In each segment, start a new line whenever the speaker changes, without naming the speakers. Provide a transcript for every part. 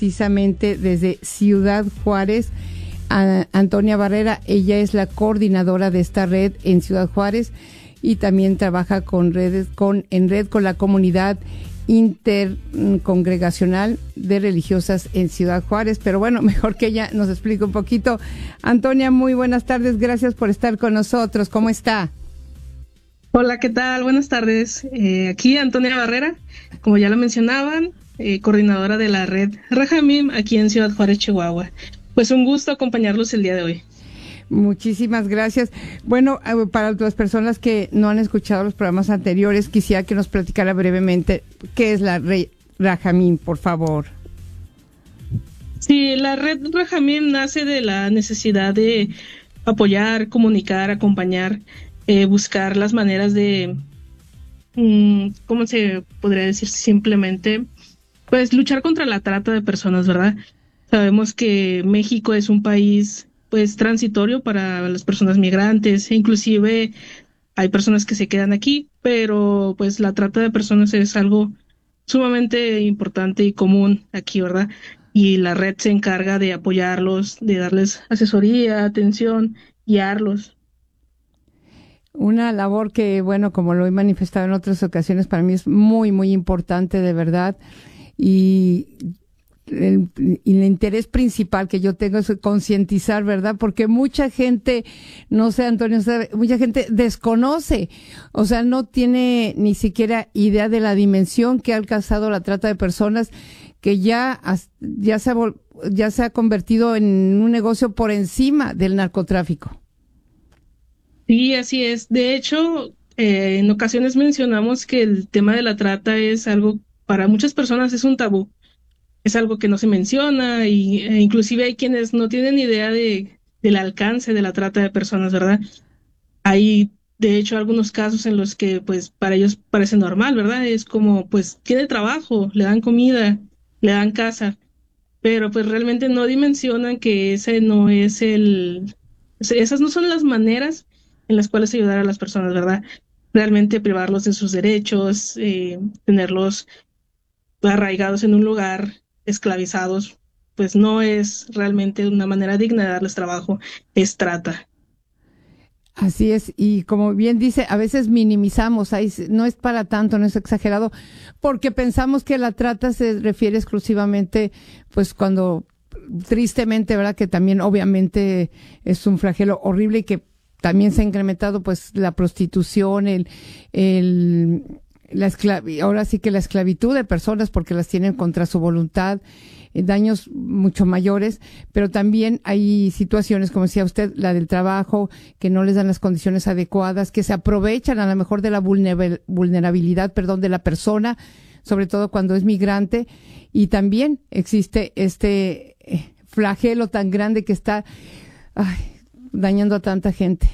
precisamente desde Ciudad Juárez a Antonia Barrera. Ella es la coordinadora de esta red en Ciudad Juárez y también trabaja en red con la comunidad intercongregacional de religiosas en Ciudad Juárez. Pero bueno, mejor que ella nos explique un poquito. Antonia, muy buenas tardes, gracias por estar con nosotros. ¿Cómo está?
Hola, ¿qué tal? Buenas tardes. Aquí Antonia Barrera, como ya lo mencionaban, coordinadora de la red Rajamim aquí en Ciudad Juárez, Chihuahua. Pues un gusto acompañarlos el día de hoy.
Muchísimas gracias. Bueno, para las personas que no han escuchado los programas anteriores, quisiera que nos platicara brevemente qué es la red Rajamim, por favor.
Sí, la red Rajamim nace de la necesidad de apoyar, comunicar, acompañar, buscar las maneras de, ¿cómo se podría decir? Simplemente, pues luchar contra la trata de personas, ¿verdad? Sabemos que México es un país pues transitorio para las personas migrantes, e inclusive hay personas que se quedan aquí, pero pues la trata de personas es algo sumamente importante y común aquí, ¿verdad? Y la red se encarga de apoyarlos, de darles asesoría, atención, guiarlos.
Una labor que, bueno, como lo he manifestado en otras ocasiones, para mí es muy, muy importante, de verdad. Y el interés principal que yo tengo es concientizar, ¿verdad? Porque mucha gente, no sé, Antonio, mucha gente desconoce, o sea, no tiene ni siquiera idea de la dimensión que ha alcanzado la trata de personas, que ya se ha convertido en un negocio por encima del narcotráfico.
Sí, así es. De hecho, en ocasiones mencionamos que el tema de la trata es algo, para muchas personas es un tabú. Es algo que no se menciona e inclusive hay quienes no tienen idea del alcance de la trata de personas, ¿verdad? Hay, de hecho, algunos casos en los que, pues, para ellos parece normal, ¿verdad? Es como, pues, tiene trabajo, le dan comida, le dan casa, pero pues realmente no dimensionan que ese no es esas no son las maneras en las cuales ayudar a las personas, ¿verdad? Realmente privarlos de sus derechos, tenerlos arraigados en un lugar, esclavizados, pues no es realmente una manera digna de darles trabajo, es trata.
Así es, y como bien dice, a veces minimizamos, ahí no es para tanto, no es exagerado, porque pensamos que la trata se refiere exclusivamente, pues cuando, tristemente, ¿verdad? Que también obviamente es un flagelo horrible y que también se ha incrementado, pues, la prostitución, ahora sí que la esclavitud de personas porque las tienen contra su voluntad, daños mucho mayores, pero también hay situaciones, como decía usted, la del trabajo, que no les dan las condiciones adecuadas, que se aprovechan a lo mejor de la vulnerabilidad, de la persona, sobre todo cuando es migrante, y también existe este flagelo tan grande que está dañando a tanta gente.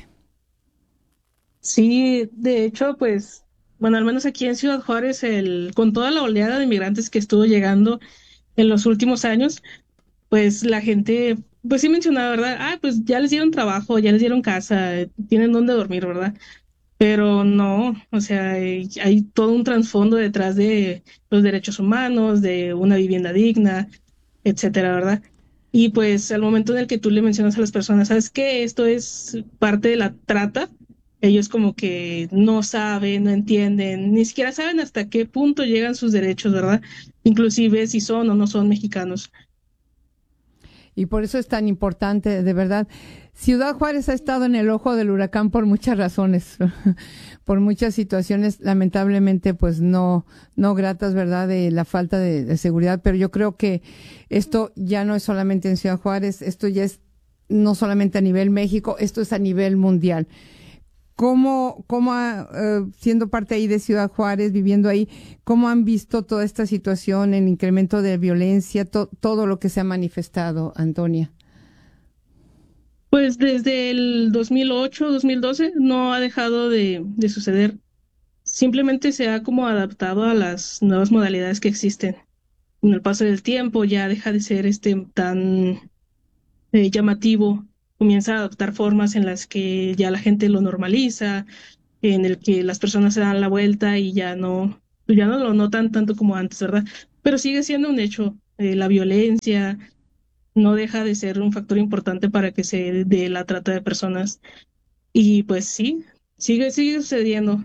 Sí, de hecho, pues, bueno, al menos aquí en Ciudad Juárez, con toda la oleada de migrantes que estuvo llegando en los últimos años, pues la gente, pues sí mencionaba, ¿verdad? Pues ya les dieron trabajo, ya les dieron casa, tienen dónde dormir, ¿verdad? Pero no, o sea, hay todo un trasfondo detrás de los derechos humanos, de una vivienda digna, etcétera, ¿verdad? Y pues al momento en el que tú le mencionas a las personas, ¿sabes qué? Esto es parte de la trata. Ellos como que no saben, no entienden, ni siquiera saben hasta qué punto llegan sus derechos, ¿verdad? Inclusive si son o no son mexicanos.
Y por eso es tan importante, de verdad. Ciudad Juárez ha estado en el ojo del huracán por muchas razones, por muchas situaciones, lamentablemente, pues no gratas, ¿verdad?, de la falta de seguridad. Pero yo creo que esto ya no es solamente en Ciudad Juárez, esto ya es no solamente a nivel México, esto es a nivel mundial. ¿Cómo siendo parte ahí de Ciudad Juárez, viviendo ahí, cómo han visto toda esta situación, el incremento de violencia, todo lo que se ha manifestado, Antonia?
Pues desde el 2008, 2012 no ha dejado de suceder. Simplemente se ha como adaptado a las nuevas modalidades que existen. Con el paso del tiempo ya deja de ser tan llamativo, comienza a adoptar formas en las que ya la gente lo normaliza, en el que las personas se dan la vuelta y ya no lo notan tanto como antes, ¿verdad? Pero sigue siendo un hecho la violencia no deja de ser un factor importante para que se dé la trata de personas. Y pues sí, sigue sucediendo.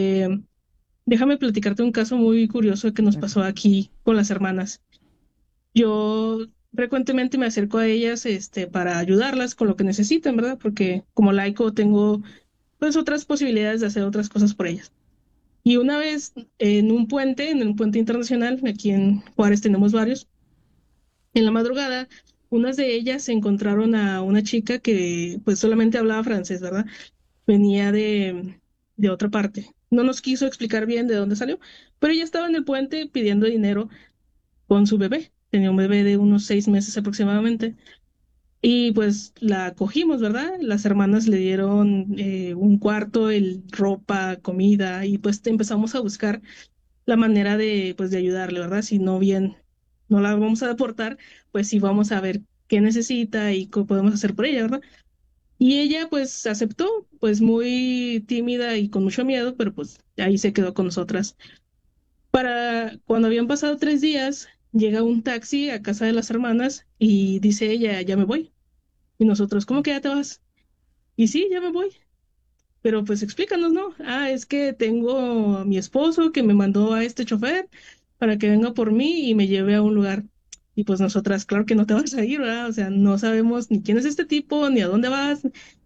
Déjame platicarte un caso muy curioso que nos
Claro.
pasó aquí con las hermanas. Yo frecuentemente me acerco a ellas, para ayudarlas con lo que necesiten, ¿verdad? Porque como laico tengo pues otras posibilidades de hacer otras cosas por ellas. Y una vez en un puente internacional, aquí en Juárez tenemos varios, en la madrugada, unas de ellas encontraron a una chica que pues solamente hablaba francés, ¿verdad? Venía de otra parte. No nos quiso explicar bien de dónde salió, pero ella estaba en el puente pidiendo dinero con su bebé. Tenía un bebé de unos 6 meses aproximadamente. Y pues la cogimos, ¿verdad? Las hermanas le dieron un cuarto, ropa, comida, y pues empezamos a buscar la manera de, pues, de ayudarle, ¿verdad? Si no bien no la vamos a deportar, pues sí vamos a ver qué necesita y qué podemos hacer por ella, ¿verdad? Y ella pues aceptó, pues muy tímida y con mucho miedo, pero pues ahí se quedó con nosotras. Para cuando habían pasado 3 días, llega un taxi a casa de las hermanas y dice ella, ya me voy. Y nosotros, ¿cómo que ya te vas? Y sí, ya me voy. Pero pues explícanos, ¿no? Ah, es que tengo a mi esposo que me mandó a este chofer para que venga por mí y me lleve a un lugar. Y pues nosotras, claro que no te vas a ir, ¿verdad? O sea, no sabemos ni quién es este tipo, ni a dónde vas,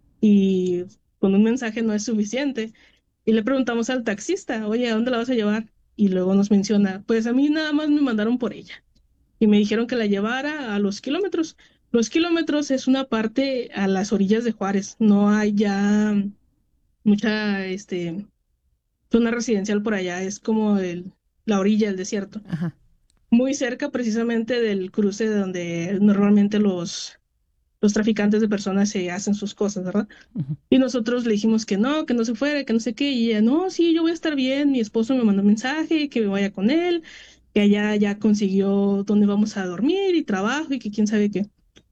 y con un mensaje no es suficiente. Y le preguntamos al taxista, oye, ¿a dónde la vas a llevar? Y luego nos menciona, pues a mí nada más me mandaron por ella. Y me dijeron que la llevara a los kilómetros. Los kilómetros es una parte a las orillas de Juárez. No hay ya mucha zona residencial por allá, es como la orilla del desierto,
Ajá.
muy cerca precisamente del cruce de donde normalmente los traficantes de personas se hacen sus cosas, ¿verdad?
Ujú.
Y nosotros le dijimos que no se fuera, que no sé qué, y ella, no, sí, yo voy a estar bien, mi esposo me mandó un mensaje, que me vaya con él, que allá ya consiguió dónde vamos a dormir y trabajo y que quién sabe qué.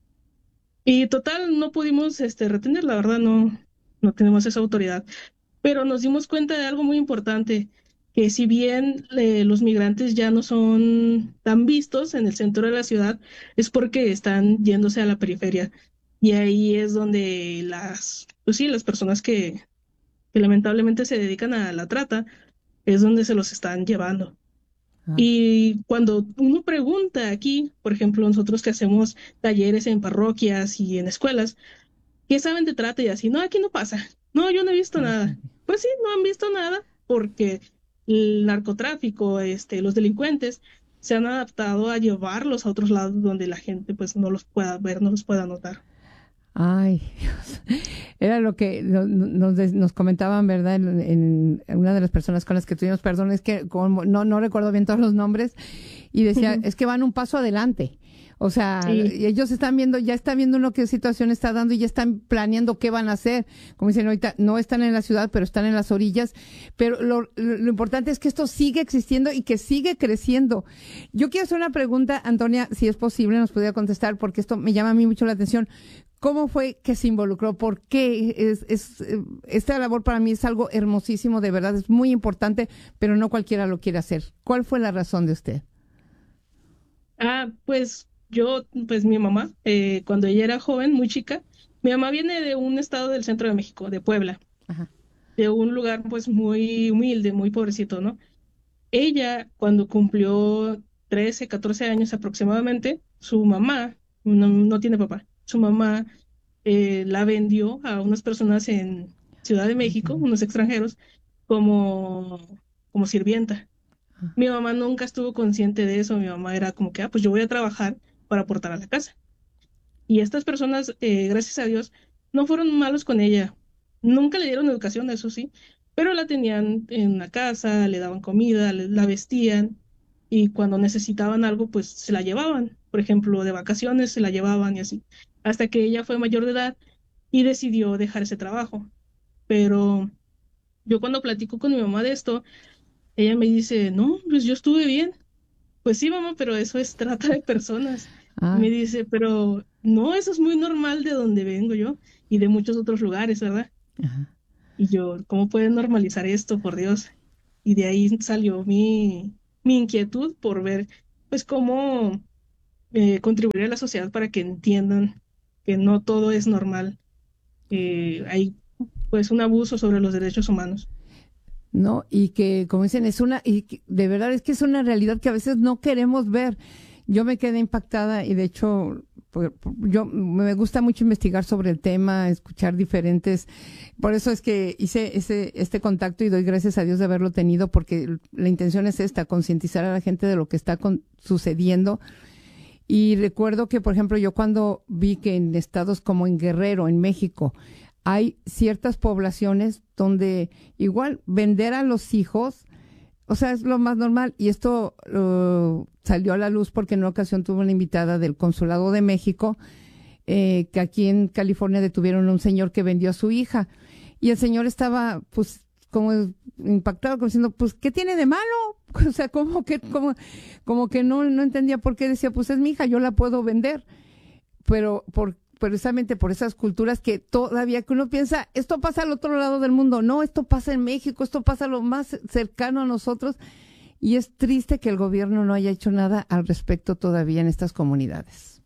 Y total, no pudimos retener, la verdad, no tenemos esa autoridad. Pero nos dimos cuenta de algo muy importante, que si bien los migrantes ya no son tan vistos en el centro de la ciudad, es porque están yéndose a la periferia. Y ahí es donde pues sí, las personas que lamentablemente se dedican a la trata, es donde se los están llevando.
Ah,
Y cuando uno pregunta aquí, por ejemplo, nosotros que hacemos talleres en parroquias y en escuelas, ¿qué saben de trata y así? No, aquí no pasa. No, yo no he visto
ah,
nada. Pues sí, no han visto nada porque el narcotráfico, los delincuentes se han adaptado a llevarlos a otros lados donde la gente pues no los pueda ver, no los pueda notar.
ay, Dios. Era lo que nos comentaban, ¿verdad? En una de las personas con las que tuvimos, perdón, es que como no recuerdo bien todos los nombres, y decía,
Ujú.
es que van un paso adelante. O sea,
Sí,
ellos están viendo, ya están viendo uno qué situación está dando y ya están planeando qué van a hacer. Como dicen ahorita, no están en la ciudad, pero están en las orillas. Pero lo importante es que esto sigue existiendo y que sigue creciendo. Yo quiero hacer una pregunta, Antonia, si es posible, nos pudiera contestar, porque esto me llama a mí mucho la atención. ¿Cómo fue que se involucró? ¿Por qué? Esta labor para mí es algo hermosísimo, de verdad, es muy importante, pero no cualquiera lo quiere hacer. ¿Cuál fue la razón de usted?
pues pues mi mamá, cuando ella era joven, muy chica, mi mamá viene de un estado del centro de México, de Puebla,
Ajá.
de un lugar pues muy humilde, muy pobrecito, ¿no? Ella, cuando cumplió 13, 14 años aproximadamente, su mamá, no tiene papá, su mamá la vendió a unas personas en Ciudad de
Ay,
México,
Dios mío.
unos extranjeros, como, como sirvienta.
Ah,
Mi mamá nunca estuvo consciente de eso, mi mamá era como que, pues yo voy a trabajar para aportar a la casa. Y estas personas, gracias a Dios, no fueron malos con ella. Nunca le dieron educación, eso sí, pero la tenían en la casa, le daban comida, la vestían y cuando necesitaban algo, pues se la llevaban. Por ejemplo, de vacaciones se la llevaban y así. Hasta que ella fue mayor de edad y decidió dejar ese trabajo. Pero yo cuando platico con mi mamá de esto, ella me dice, no, pues yo estuve bien. Pues sí, mamá, pero eso es trata de personas.
ah,
Me dice, pero no, eso es muy normal de donde vengo yo y de muchos otros lugares, ¿verdad?
ajá.
Y yo, ¿cómo pueden normalizar esto, por Dios? Y de ahí salió mi inquietud por ver, pues, cómo. contribuir a la sociedad para que entiendan que no todo es normal. Hay pues un abuso sobre los derechos humanos.
¿No? Y que, como dicen, de verdad es que es una realidad que a veces no queremos ver. Yo me quedé impactada y de hecho, yo me gusta mucho investigar sobre el tema, escuchar diferentes, por eso es que hice este contacto y doy gracias a Dios de haberlo tenido, porque la intención es esta, concientizar a la gente de lo que está sucediendo. Y recuerdo que, por ejemplo, yo cuando vi que en estados como en Guerrero, en México, hay ciertas poblaciones donde igual vender a los hijos, o sea, es lo más normal. Y esto salió a la luz porque en una ocasión tuve una invitada del Consulado de México, que aquí en California detuvieron a un señor que vendió a su hija. Y el señor estaba, pues, como impactado, como diciendo, pues, ¿qué tiene de malo? O sea, como que no entendía por qué. Decía, pues es mi hija, yo la puedo vender. Pero precisamente por esas culturas que todavía que uno piensa, esto pasa al otro lado del mundo. No, esto pasa en México, esto pasa lo más cercano a nosotros. Y es triste que el gobierno no haya hecho nada al respecto todavía en estas comunidades.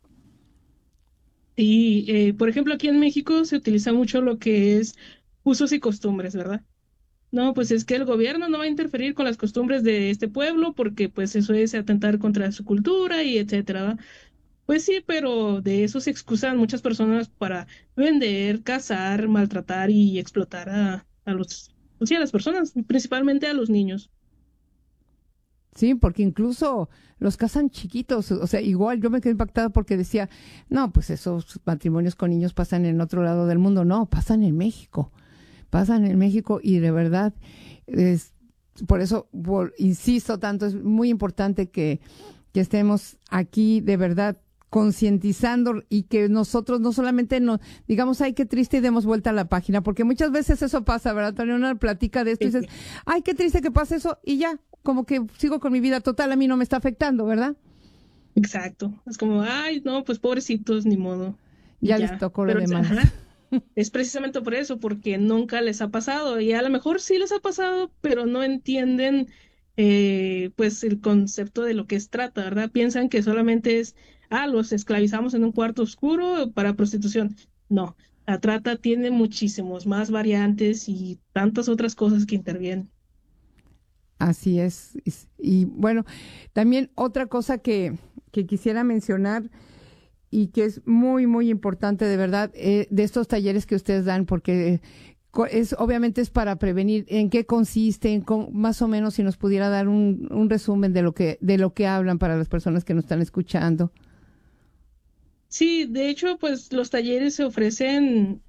Y, por ejemplo, aquí en México se utiliza mucho lo que es usos y costumbres, ¿verdad? No, pues es que el gobierno no va a interferir con las costumbres de este pueblo porque pues eso es atentar contra su cultura y etcétera, ¿va? Pues sí, pero de eso se excusan muchas personas para vender, cazar, maltratar y explotar a los, pues sí, a las personas, principalmente a los niños.
Sí, porque incluso los casan chiquitos, o sea, igual yo me quedé impactada porque decía, no, pues esos matrimonios con niños pasan en otro lado del mundo, no, pasan en México y de verdad, es, por eso, insisto tanto, es muy importante que estemos aquí de verdad concientizando y que nosotros no solamente nos digamos, ay, qué triste y demos vuelta a la página, porque muchas veces eso pasa, ¿verdad, Antonio? Una platica de esto y
Sí,
dices,
sí.
ay, qué triste que pase eso y ya, como que sigo con mi vida total, a mí no me está afectando, ¿verdad?
Exacto. Es como, ay, no, pues pobrecitos, ni modo. Y
Ya les
ya.
tocó lo
Pero,
demás.
ajá, es precisamente por eso, porque nunca les ha pasado. Y a lo mejor sí les ha pasado, pero no entienden, pues, el concepto de lo que es trata, ¿verdad? Piensan que solamente es, los esclavizamos en un cuarto oscuro para prostitución. No, la trata tiene muchísimos más variantes y tantas otras cosas que intervienen.
Así es. Y bueno, también otra cosa que quisiera mencionar y que es muy, muy importante de verdad, de estos talleres que ustedes dan, porque obviamente es para prevenir. ¿En qué consiste? Más o menos si nos pudiera dar un resumen de lo que hablan para las personas que nos están escuchando.
Sí, de hecho, pues los talleres se ofrecen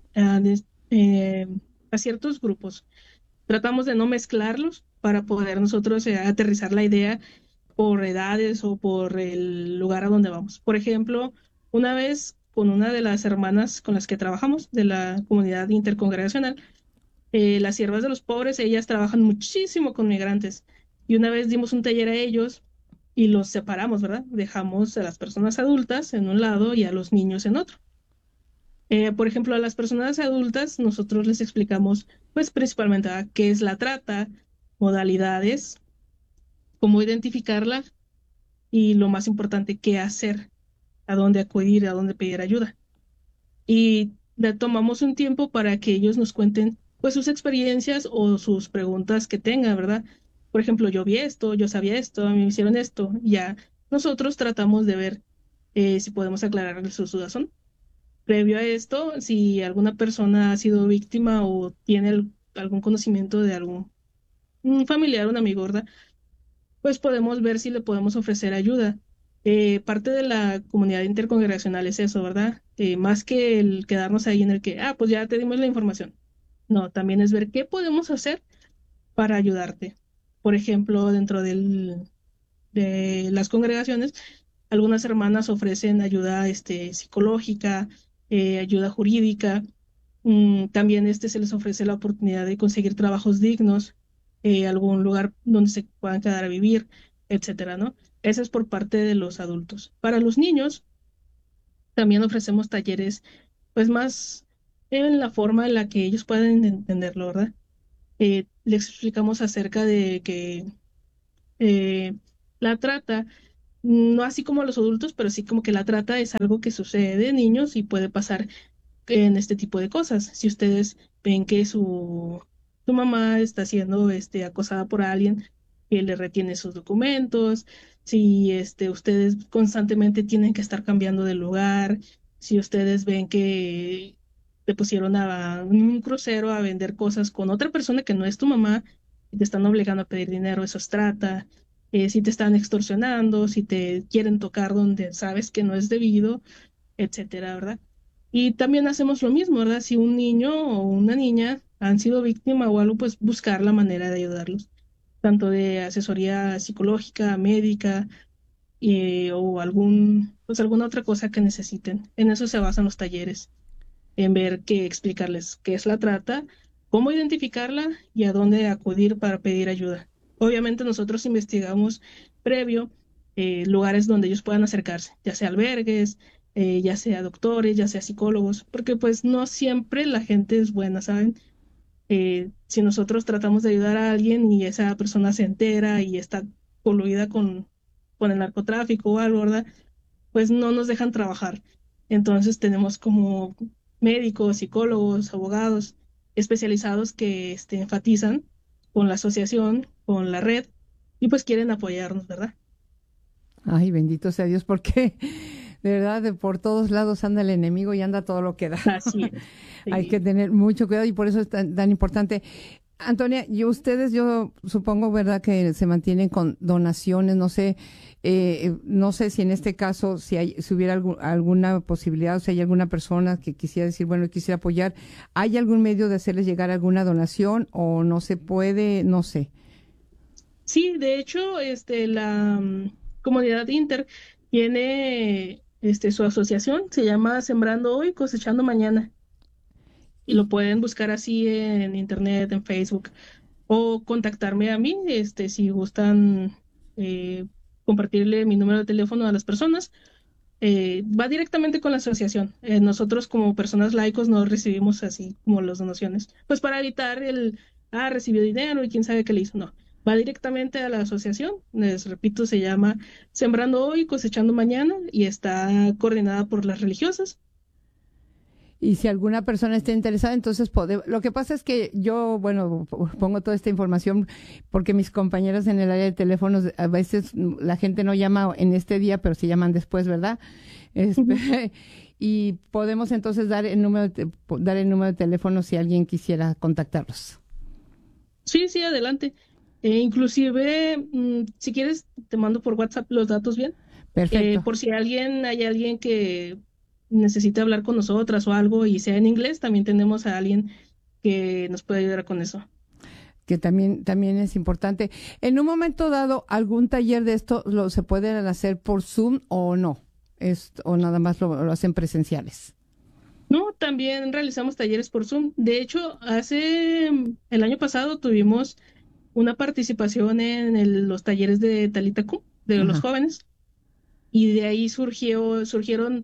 a ciertos grupos. Tratamos de no mezclarlos para poder nosotros aterrizar la idea por edades o por el lugar a donde vamos. Por ejemplo, una vez con una de las hermanas con las que trabajamos de la comunidad intercongregacional, las siervas de los pobres, ellas trabajan muchísimo con migrantes. Y una vez dimos un taller a ellos y los separamos, ¿verdad? Dejamos a las personas adultas en un lado y a los niños en otro. Por ejemplo, a las personas adultas nosotros les explicamos, pues principalmente qué es la trata, modalidades, cómo identificarla y lo más importante, qué hacer, a dónde acudir, a dónde pedir ayuda. Y le tomamos un tiempo para que ellos nos cuenten, pues, sus experiencias o sus preguntas que tengan, ¿verdad? Por ejemplo, yo vi esto, yo sabía esto, a mí me hicieron esto. Ya nosotros tratamos de ver si podemos aclararles sus dudas o no. Previo a esto, si alguna persona ha sido víctima o tiene algún conocimiento de algún un familiar, un amigo, ¿verdad? Pues podemos ver si le podemos ofrecer ayuda. Parte de la comunidad intercongregacional es eso, ¿verdad? Más que el quedarnos ahí en el que, pues ya te dimos la información. No, también es ver qué podemos hacer para ayudarte. Por ejemplo, dentro de las congregaciones, algunas hermanas ofrecen ayuda psicológica, ayuda jurídica. También se les ofrece la oportunidad de conseguir trabajos dignos, algún lugar donde se puedan quedar a vivir, etcétera, ¿no? Eso es por parte de los adultos. Para los niños, también ofrecemos talleres, pues más en la forma en la que ellos pueden entenderlo, ¿verdad? Les explicamos acerca de que eh, la trata no así como los adultos, pero sí como que la trata es algo que sucede de niños y puede pasar en este tipo de cosas. Si ustedes ven que su mamá está siendo acosada por alguien que le retiene sus documentos, si ustedes constantemente tienen que estar cambiando de lugar, si ustedes ven que te pusieron a un crucero a vender cosas con otra persona que no es tu mamá y te están obligando a pedir dinero, eso es trata. Si te están extorsionando, si te quieren tocar donde sabes que no es debido, etcétera, ¿verdad? Y también hacemos lo mismo, ¿verdad? Si un niño o una niña han sido víctima o algo, pues buscar la manera de ayudarlos, tanto de asesoría psicológica, médica, o pues alguna otra cosa que necesiten. En eso se basan los talleres, en ver qué explicarles qué es la trata, cómo identificarla y a dónde acudir para pedir ayuda. Obviamente nosotros investigamos previo lugares donde ellos puedan acercarse, ya sea albergues, ya sea doctores, ya sea psicólogos, porque pues no siempre la gente es buena, ¿saben? Si nosotros tratamos de ayudar a alguien y esa persona se entera y está coluida con el narcotráfico o algo, ¿verdad? Pues no nos dejan trabajar. Entonces tenemos como médicos, psicólogos, abogados especializados que enfatizan con la asociación, con la red, y pues quieren apoyarnos, ¿verdad?
Ay, bendito sea Dios, porque de verdad por todos lados anda el enemigo y anda todo lo que da.
Así es.
Hay
Sí.
que tener mucho cuidado y por eso es tan importante. Antonia, y ustedes, yo supongo, ¿verdad?, que se mantienen con donaciones, no sé si en este caso, si hubiera alguna posibilidad, o si hay alguna persona que quisiera decir, bueno, quisiera apoyar, ¿hay algún medio de hacerles llegar alguna donación o no se puede? No sé.
Sí, de hecho, la comunidad Inter tiene su asociación, se llama Sembrando Hoy, Cosechando Mañana, y lo pueden buscar así en internet, en Facebook, o contactarme a mí, si gustan eh, compartirle mi número de teléfono a las personas. Va directamente con la asociación. Nosotros como personas laicos no recibimos así como las donaciones, pues para evitar recibió dinero y quién sabe qué le hizo. No, va directamente a la asociación. Les repito, se llama Sembrando Hoy, Cosechando Mañana y está coordinada por las religiosas.
Y si alguna persona está interesada, entonces lo que pasa es que yo, bueno, pongo toda esta información porque mis compañeros en el área de teléfonos, a veces la gente no llama en este día, pero se llaman después, ¿verdad?
Ujú.
Y podemos entonces dar el número de teléfono si alguien quisiera contactarlos.
Sí, sí, adelante. Inclusive, si quieres, te mando por WhatsApp los datos bien.
Perfecto.
Por si hay alguien que necesite hablar con nosotras o algo y sea en inglés, también tenemos a alguien que nos puede ayudar con eso.
Que también es importante. En un momento dado, algún taller de esto se puede hacer por Zoom o no, o nada más lo hacen presenciales.
No, también realizamos talleres por Zoom. De hecho, el año pasado tuvimos una participación en los talleres de Talita Kum, de los
Ajá.
jóvenes, y de ahí surgieron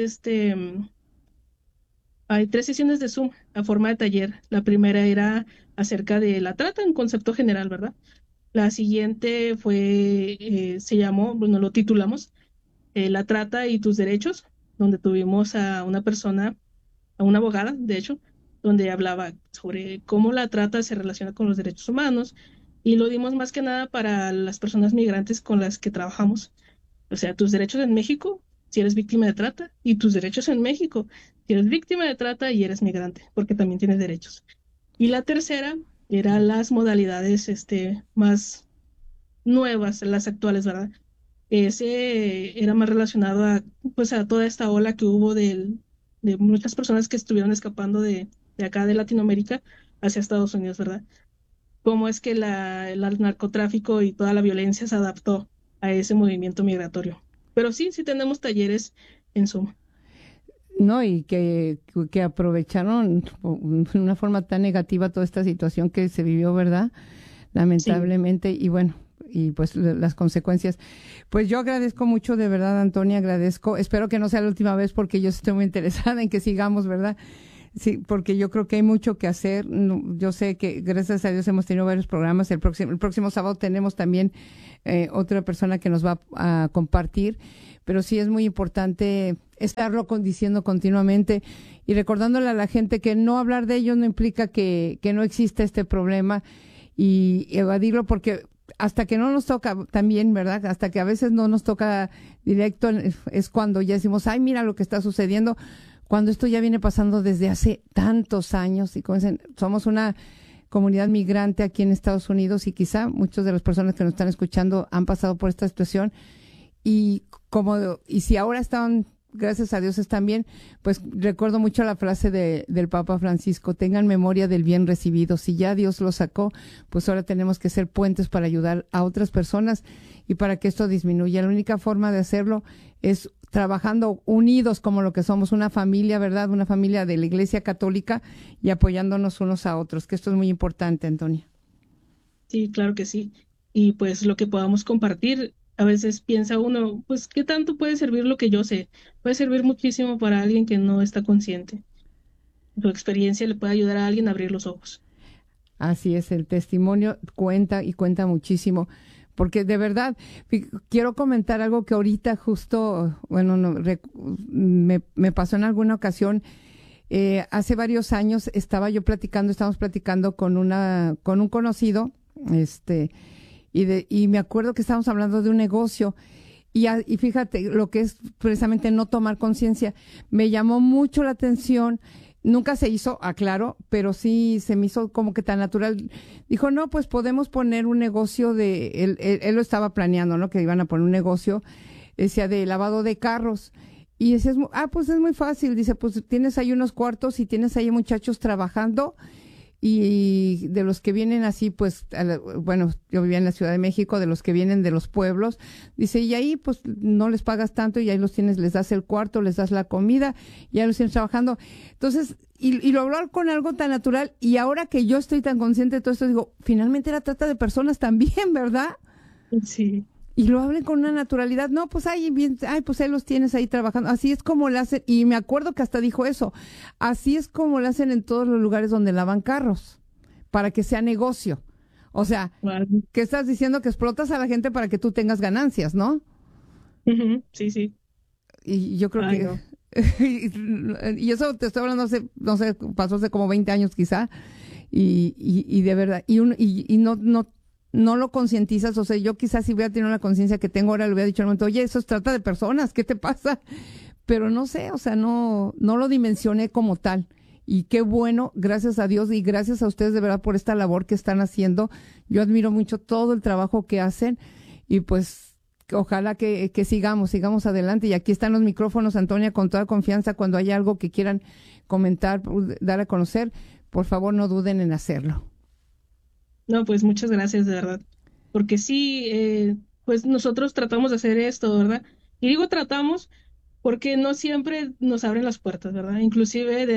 hay tres sesiones de Zoom a forma de taller. La primera era acerca de la trata en concepto general, ¿verdad? La siguiente se llamó, bueno, lo titulamos La trata y tus derechos, donde tuvimos a una persona, a una abogada, de hecho, donde hablaba sobre cómo la trata se relaciona con los derechos humanos y lo dimos más que nada para las personas migrantes con las que trabajamos. O sea, tus derechos en México si eres víctima de trata y tus derechos en México si eres víctima de trata y eres migrante, porque también tienes derechos. Y la tercera era las modalidades más nuevas, las actuales, ¿verdad? Ese era más relacionado pues, a toda esta ola que hubo de muchas personas que estuvieron escapando de acá de Latinoamérica hacia Estados Unidos, ¿verdad? Cómo es que el narcotráfico y toda la violencia se adaptó a ese movimiento migratorio. Pero sí, sí tenemos talleres en Zoom.
No, y que aprovecharon de una forma tan negativa toda esta situación que se vivió, ¿verdad?
Sí,
Lamentablemente, y bueno, y pues las consecuencias. Pues yo agradezco mucho, de verdad, Antonia, agradezco. Espero que no sea la última vez porque yo estoy muy interesada en que sigamos, ¿verdad? Sí, porque yo creo que hay mucho que hacer. Yo sé que gracias a Dios hemos tenido varios programas. El próximo sábado tenemos también otra persona que nos va a compartir, pero sí es muy importante estarlo diciendo continuamente y recordándole a la gente que no hablar de ellos no implica que no existe este problema y evadirlo, porque hasta que no nos toca también, ¿verdad? Hasta que a veces no nos toca directo es cuando ya decimos, ay, mira lo que está sucediendo, cuando esto ya viene pasando desde hace tantos años y como dicen, somos una comunidad migrante aquí en Estados Unidos y quizá muchas de las personas que nos están escuchando han pasado por esta situación y si ahora están, gracias a Dios están bien, pues recuerdo mucho la frase del Papa Francisco, tengan memoria del bien recibido. Si ya Dios lo sacó, pues ahora tenemos que ser puentes para ayudar a otras personas y para que esto disminuya. La única forma de hacerlo es trabajando unidos como lo que somos, una familia, ¿verdad? Una familia de la Iglesia Católica y apoyándonos unos a otros, que esto es muy importante, Antonia.
Sí, claro que sí. Y pues lo que podamos compartir, a veces piensa uno, pues, ¿qué tanto puede servir lo que yo sé? Puede servir muchísimo para alguien que no está consciente. Tu experiencia le puede ayudar a alguien a abrir los ojos.
Así es, el testimonio cuenta y cuenta muchísimo, porque de verdad, quiero comentar algo que ahorita justo, bueno, me pasó en alguna ocasión. Hace varios años estábamos platicando con un conocido, y me acuerdo que estábamos hablando de un negocio. Y fíjate, lo que es precisamente no tomar conciencia, me llamó mucho la atención. Nunca se hizo, aclaro, pero sí se me hizo como que tan natural. Dijo, no, pues podemos poner un negocio él lo estaba planeando, ¿no? Que iban a poner un negocio, decía, de lavado de carros. Y decía, pues es muy fácil. Dice, pues tienes ahí unos cuartos y tienes ahí muchachos trabajando. Y de los que vienen así, pues, bueno, yo vivía en la Ciudad de México, de los que vienen de los pueblos, dice, y ahí pues no les pagas tanto y ahí los tienes, les das el cuarto, les das la comida y ahí los tienes trabajando. Entonces, y lo habló con algo tan natural y ahora que yo estoy tan consciente de todo esto, digo, finalmente era trata de personas también, ¿verdad?
Sí.
Y lo hablen con una naturalidad. No, pues pues ahí los tienes ahí trabajando. Así es como lo hacen. Y me acuerdo que hasta dijo eso. Así es como lo hacen en todos los lugares donde lavan carros, para que sea negocio. O sea,
Wow.
¿qué estás diciendo? Que explotas a la gente para que tú tengas ganancias, ¿no?
Ujú, sí, sí.
Y yo creo
Ay,
que...
no.
y eso te estoy hablando no sé, pasó hace como 20 años quizá. Y de verdad, y no lo concientizas. O sea, yo quizás si hubiera tenido la conciencia que tengo ahora, le hubiera dicho al momento, oye, eso se trata de personas, ¿qué te pasa? Pero no sé, o sea, no lo dimensioné como tal. Y qué bueno, gracias a Dios y gracias a ustedes de verdad por esta labor que están haciendo. Yo admiro mucho todo el trabajo que hacen y pues ojalá que sigamos adelante. Y aquí están los micrófonos, Antonia, con toda confianza. Cuando haya algo que quieran comentar, dar a conocer, por favor no duden en hacerlo.
No, pues muchas gracias, de verdad. Porque sí, pues nosotros tratamos de hacer esto, ¿verdad? Y digo tratamos porque no siempre nos abren las puertas, ¿verdad? Inclusive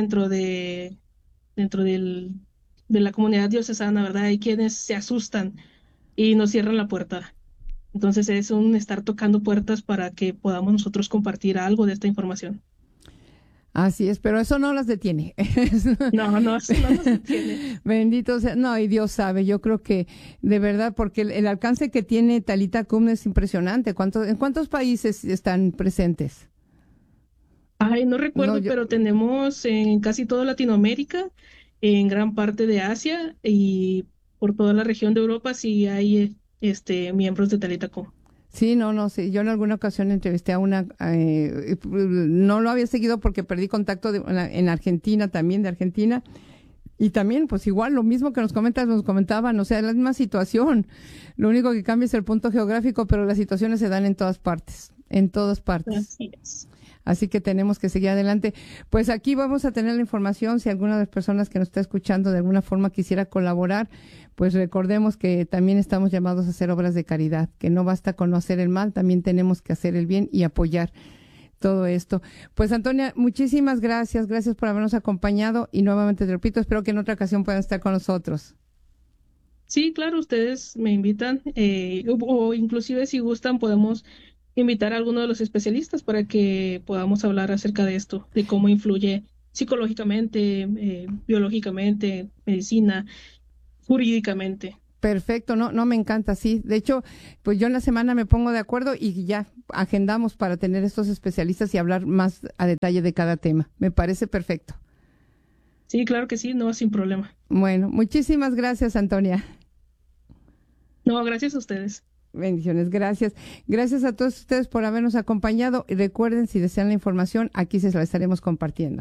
dentro de la comunidad diocesana, ¿verdad? Hay quienes se asustan y nos cierran la puerta. Entonces es un estar tocando puertas para que podamos nosotros compartir algo de esta información.
Así es, pero eso no las detiene.
No, no, eso no nos detiene.
Bendito sea. No, y Dios sabe, yo creo que de verdad, porque el alcance que tiene Talita Kum es impresionante. ¿En cuántos países están presentes?
Ay, no recuerdo,
No,
pero tenemos en casi toda Latinoamérica, en gran parte de Asia y por toda la región de Europa sí hay miembros de Talitaco.
sí, no, sí. Yo en alguna ocasión entrevisté a una, no lo había seguido porque perdí contacto en Argentina también, de Argentina. Y también, pues igual, lo mismo que nos comentaban, o sea, la misma situación. Lo único que cambia es el punto geográfico, pero las situaciones se dan en todas partes, en todas partes.
Así es.
Así que tenemos que seguir adelante. Pues aquí vamos a tener la información. Si alguna de las personas que nos está escuchando de alguna forma quisiera colaborar, pues recordemos que también estamos llamados a hacer obras de caridad, que no basta con no hacer el mal, también tenemos que hacer el bien y apoyar todo esto. Pues Antonia, muchísimas gracias. Gracias por habernos acompañado y nuevamente te repito, espero que en otra ocasión puedan estar con nosotros.
Sí, claro, ustedes me invitan o inclusive si gustan podemos invitar a alguno de los especialistas para que podamos hablar acerca de esto, de cómo influye psicológicamente, biológicamente, medicina, jurídicamente.
Perfecto, no me encanta, sí. De hecho, pues yo en la semana me pongo de acuerdo y ya agendamos para tener estos especialistas y hablar más a detalle de cada tema. Me parece perfecto.
Sí, claro que sí, no, sin problema.
Bueno, muchísimas gracias, Antonia.
No, gracias a ustedes.
Bendiciones, gracias. Gracias a todos ustedes por habernos acompañado y recuerden, si desean la información, aquí se la estaremos compartiendo.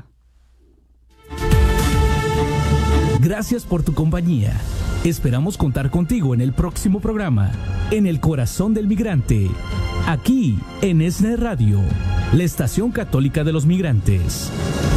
Gracias por tu compañía. Esperamos contar contigo en el próximo programa, En el Corazón del Migrante, aquí en ESNE Radio, la estación católica de los migrantes.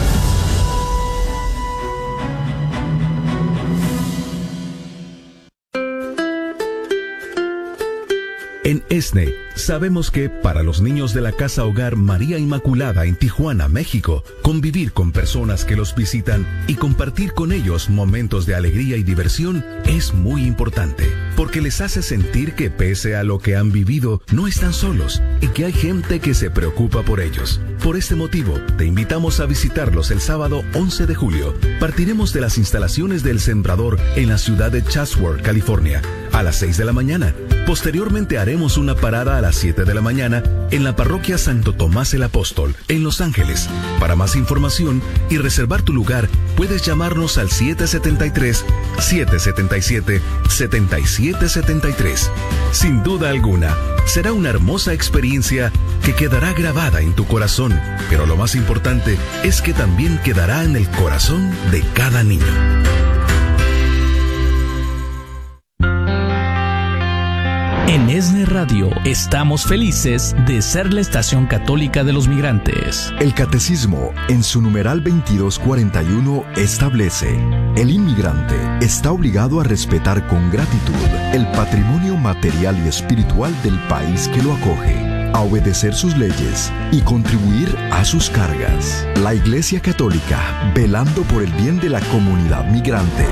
En ESNE, sabemos que para los niños de la Casa Hogar María Inmaculada en Tijuana, México, convivir con personas que los visitan y compartir con ellos momentos de alegría y diversión es muy importante, porque les hace sentir que pese a lo que han vivido, no están solos y que hay gente que se preocupa por ellos. Por este motivo, te invitamos a visitarlos el sábado 11 de julio. Partiremos de las instalaciones del Sembrador en la ciudad de Chatsworth, California, a las 6 de la mañana. Posteriormente haremos una parada a las 7 de la mañana en la parroquia Santo Tomás el Apóstol, en Los Ángeles. Para más información y reservar tu lugar, puedes llamarnos al 773-777-7773. Sin duda alguna, será una hermosa experiencia que quedará grabada en tu corazón, pero lo más importante es que también quedará en el corazón de cada niño.
En ESNE Radio estamos felices de ser la estación católica de los migrantes.
El Catecismo, en su numeral 2241, establece: el inmigrante está obligado a respetar con gratitud el patrimonio material y espiritual del país que lo acoge, a obedecer sus leyes y contribuir a sus cargas. La Iglesia Católica, velando por el bien de la comunidad migrante.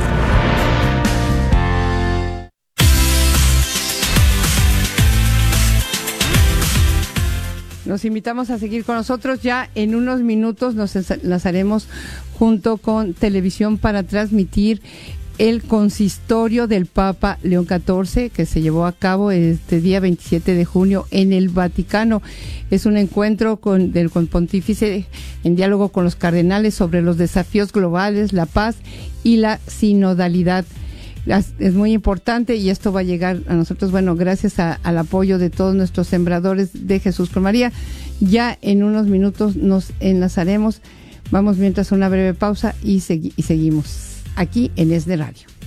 Los invitamos a seguir con nosotros. Ya en unos minutos nos enlazaremos junto con Televisión para transmitir el consistorio del Papa León XIV, que se llevó a cabo este día 27 de junio en el Vaticano. Es un encuentro del pontífice en diálogo con los cardenales sobre los desafíos globales, la paz y la sinodalidad. Es muy importante y esto va a llegar a nosotros, bueno, gracias al apoyo de todos nuestros sembradores de Jesús con María. Ya en unos minutos nos enlazaremos. Vamos mientras a una breve pausa y seguimos aquí en ESNE Radio.